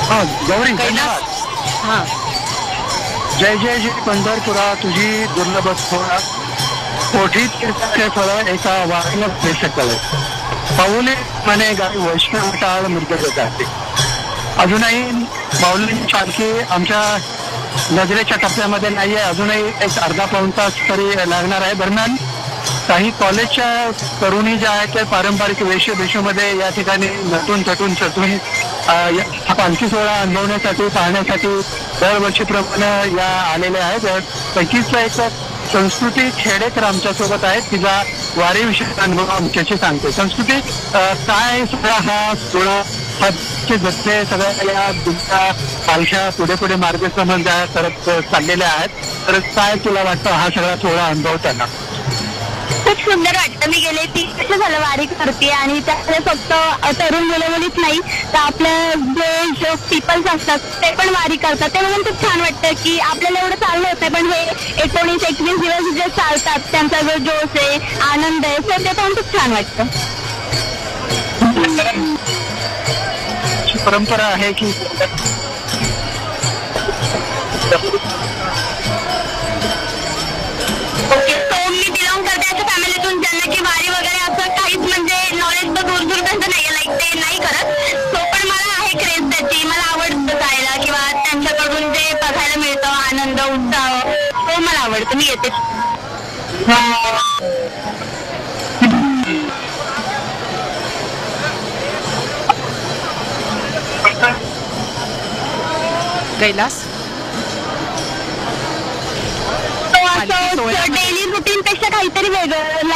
हा गौरी कैलास. धन्यवाद. हां. जय जय जय पंढरपुरा तुझी दुर्लभ थोडा कोठी तीर्थाचे फळ एका वारीला प्रेषकले पाऊले म्हणे गावी वैष्णव टाळ मृत जाते. अजूनही माऊलींची पालखी आमच्या नजरेच्या टप्प्यामध्ये नाहीये. अजूनही एक अर्धा पाऊण तास तरी लागणार आहे. दरम्यान काही कॉलेजच्या तरुणी ज्या आहेत त्या पारंपरिक वेशभूषेमध्ये या ठिकाणी नटून थटून सटून हा पालखी सोहळा अनुभवण्यासाठी पाहण्यासाठी दरवर्षीप्रमाणे या आलेल्या आहेत. पैकीच एक संस्कृती खेडेकर आमच्यासोबत आहेत. तिचा वारीविषयी अनुभव आमच्याशी सांगते. संस्कृती, काय सगळा हा सोहळा हा जसे सगळ्या या तुमच्या पालख्या पुढे पुढे मार्गक्रमण ज्या करत चाललेल्या आहेत, तर काय तुला वाटतं हा सगळा सोहळा अनुभवताना? खूप सुंदर वाटतं. मी गेले 3 वर्ष झालं वारी करते आणि त्यामध्ये फक्त तरुण मुलं मुलीच नाही तर आपल्या जे पीपल्स असतात ते पण वारी करतात. ते म्हणून खूप छान वाटतं की आपल्याला एवढं चाललं होतं पण हे 19-21 दिवस जे चालतात त्यांचा जो जोश आहे, आनंद आहे, ते पण खूप छान वाटतं. परंपरा आहे की ओके, सो मी बिलॉंग करते अशा फॅमिलीतून ज्यांना की वारी वगैरे असं काहीच म्हणजे नॉलेज तर दूर दूर त्यांचं नाही, लाईक ते नाही करत. सो पण मला आहे क्रेज त्याची, मला आवडतं जायला किंवा त्यांच्याकडून जे बघायला मिळतं आनंद उत्साह तो मला आवडतं. मी येते. कैलास. तो असं डेली रुटीन पेक्षा काहीतरी वेगळं